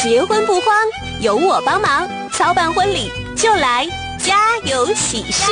结婚不慌，有我帮忙，操办婚礼就来家有喜事。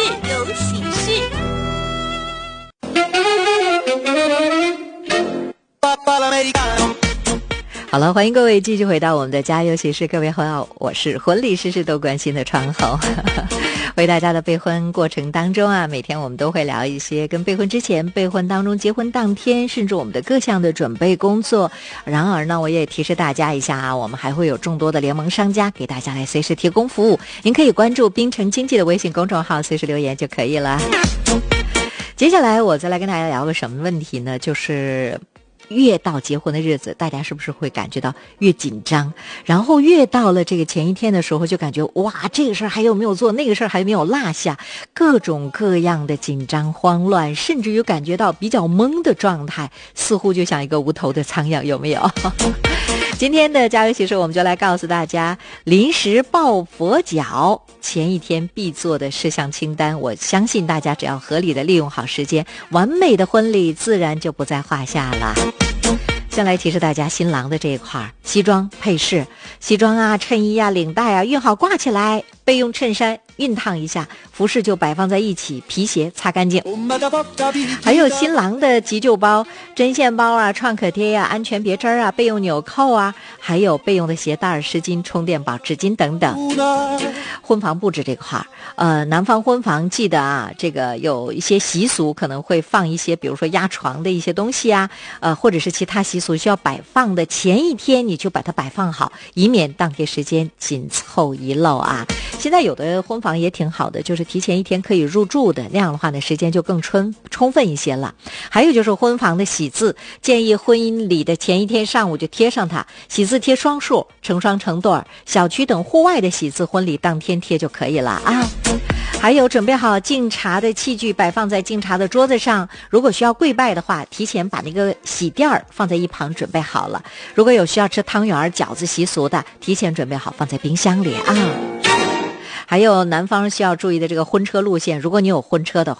好了，欢迎各位继续回到我们的家有喜事。各位好，我是婚礼事事都关心的窗口。为大家的备婚过程当中啊，每天我们都会聊一些跟备婚之前、备婚当中、结婚当天，甚至我们的各项的准备工作。然而呢，我也提示大家一下啊，我们还会有众多的联盟商家给大家来随时提供服务。您可以关注滨城经济的微信公众号，随时留言就可以了。接下来我再来跟大家聊个什么问题呢？就是越到结婚的日子，大家是不是会感觉到越紧张？然后越到了这个前一天的时候，就感觉哇，这个事儿还有没有做，那个事儿还没有落下，各种各样的紧张、慌乱，甚至于感觉到比较懵的状态，似乎就像一个无头的苍蝇，有没有？今天的家有喜事，我们就来告诉大家临时抱佛脚前一天必做的事项清单。我相信大家只要合理的利用好时间，完美的婚礼自然就不在话下了。先来提示大家新郎的这一块，西装配饰，西装啊、衬衣啊、领带啊熨好挂起来，备用衬衫熨烫一下，服饰就摆放在一起，皮鞋擦干净。还有新郎的急救包，针线包啊、创可贴啊、安全别针啊、备用纽扣啊，还有备用的鞋带、湿巾、充电宝、纸巾等等。婚房布置这块男方婚房记得啊，这个有一些习俗可能会放一些，比如说压床的一些东西啊，或者是其他习俗需要摆放的，前一天你就把它摆放好，以免当天时间紧凑遗漏啊。现在有的婚房也挺好的，就是提前一天可以入住的，那样的话呢，时间就更充分一些了。还有就是婚房的喜字，建议婚姻礼的前一天上午就贴上它，喜字贴双数，成双成对，小区等户外的喜字婚礼当天贴就可以了啊。还有准备好敬茶的器具摆放在敬茶的桌子上，如果需要跪拜的话，提前把那个喜垫儿放在一旁准备好了。如果有需要吃汤圆、饺子习俗的，提前准备好放在冰箱里啊。还有男方需要注意的这个婚车路线，如果你有婚车的话，